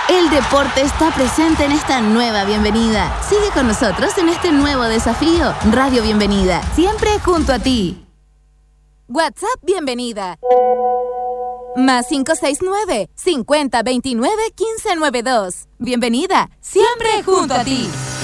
El deporte está presente en esta nueva bienvenida. Sigue con nosotros en este nuevo desafío. Radio Bienvenida, siempre junto a ti. WhatsApp Bienvenida. Más 569 5029 1592. Bienvenida, siempre junto a ti.